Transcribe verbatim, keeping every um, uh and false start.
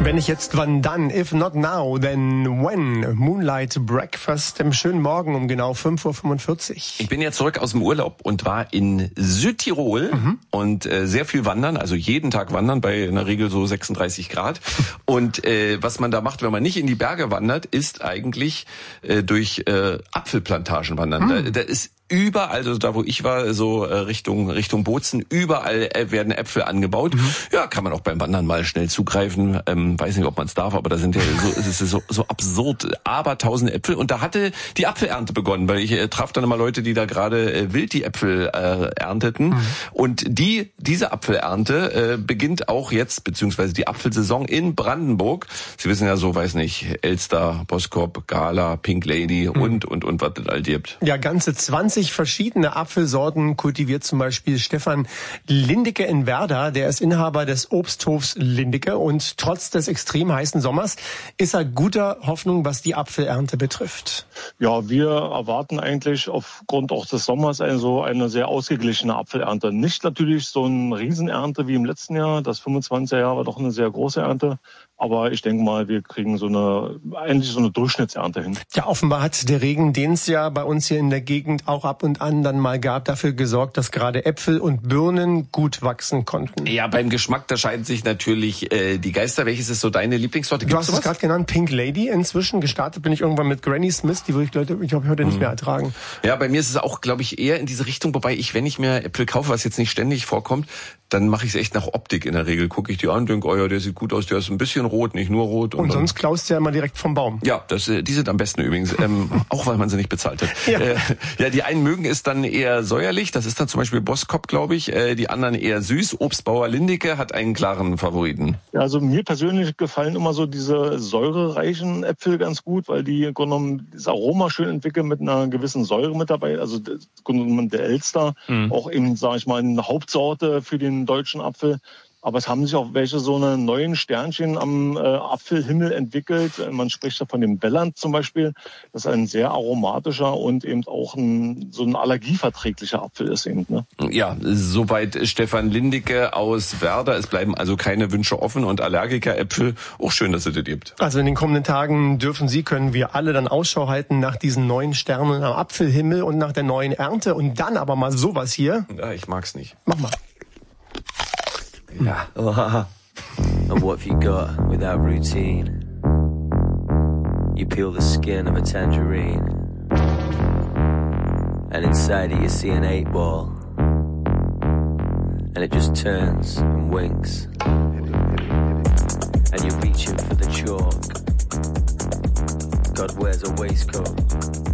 Wenn nicht jetzt, wann dann? If not now, then when? Moonlight Breakfast im schönen Morgen um genau fünf Uhr fünfundvierzig. Ich bin ja zurück aus dem Urlaub und war in Südtirol mhm. und äh, sehr viel wandern, also jeden Tag wandern bei in der Regel so sechsunddreißig Grad. Und äh, was man da macht, wenn man nicht in die Berge wandert, ist eigentlich äh, durch äh, Apfelplantagen wandern. Mhm. Da, da ist überall, also da wo ich war, so Richtung Richtung Bozen, überall werden Äpfel angebaut. Mhm. Ja, kann man auch beim Wandern mal schnell zugreifen. Ähm, weiß nicht, ob man es darf, aber da sind ja so, es ist so, so absurd, abertausend Äpfel. Und da hatte die Apfelernte begonnen, weil ich äh, traf dann immer Leute, die da gerade äh, wild die Äpfel äh, ernteten. Mhm. Und die diese Apfelernte äh, beginnt auch jetzt, beziehungsweise die Apfelsaison in Brandenburg. Sie wissen ja so, weiß nicht, Elster, Boskop, Gala, Pink Lady mhm. und, und, und was das all gibt. Ja, ganze zwanzig verschiedene Apfelsorten kultiviert zum Beispiel Stefan Lindecke in Werder. Der ist Inhaber des Obsthofs Lindecke und trotz des extrem heißen Sommers ist er guter Hoffnung, was die Apfelernte betrifft. Ja, wir erwarten eigentlich aufgrund auch des Sommers also eine sehr ausgeglichene Apfelernte. Nicht natürlich so eine Riesenernte wie im letzten Jahr. Das fünfundzwanziger Jahr war doch eine sehr große Ernte. Aber ich denke mal, wir kriegen so eine, eigentlich so eine Durchschnittsernte hin. Ja, offenbar hat der Regen, den es ja bei uns hier in der Gegend auch ab und an dann mal gab, dafür gesorgt, dass gerade Äpfel und Birnen gut wachsen konnten. Ja, beim Geschmack, da scheiden sich natürlich äh, die Geister. Welches ist so deine Lieblingssorte? Gibt's du hast sowas? Es gerade genannt, Pink Lady inzwischen. Gestartet bin ich irgendwann mit Granny Smith, die würde ich, Leute, ich glaube, heute nicht mehr ertragen. Ja, bei mir ist es auch, glaube ich, eher in diese Richtung, wobei ich, wenn ich mir Äpfel kaufe, was jetzt nicht ständig vorkommt, dann mache ich es echt nach Optik in der Regel. Gucke ich die an und denke, oh ja, der sieht gut aus, der ist ein bisschen rot, nicht nur rot. Und, und sonst klaust du ja immer direkt vom Baum. Ja, das, die sind am besten übrigens, ähm, auch weil man sie nicht bezahlt hat. Ja. Äh, ja, die einen mögen es dann eher säuerlich, das ist dann zum Beispiel Boskop, glaube ich, äh, die anderen eher süß. Obstbauer Lindecke hat einen klaren Favoriten. Ja, also mir persönlich gefallen immer so diese säurereichen Äpfel ganz gut, weil die im Grunde genommen das Aroma schön entwickeln mit einer gewissen Säure mit dabei. Also im Grunde genommen der Elster, mhm. auch eben, sage ich mal, eine Hauptsorte für den deutschen Apfel. Aber es haben sich auch welche so eine neuen Sternchen am äh, Apfelhimmel entwickelt. Man spricht da von dem Belland zum Beispiel. Das ist ein sehr aromatischer und eben auch ein, so ein allergieverträglicher Apfel ist eben. Ne? Ja, soweit Stefan Lindecke aus Werder. Es bleiben also keine Wünsche offen und Allergikeräpfel. Auch schön, dass es das gibt. Also in den kommenden Tagen dürfen Sie, können wir alle dann Ausschau halten nach diesen neuen Sternen am Apfelhimmel und nach der neuen Ernte. Und dann aber mal sowas hier. Ja, ich mag's nicht. Mach mal. Yeah. And what have you got without routine? You peel the skin of a tangerine, and inside it you see an eight ball, and it just turns and winks, and you're reaching for the chalk. God wears a waistcoat.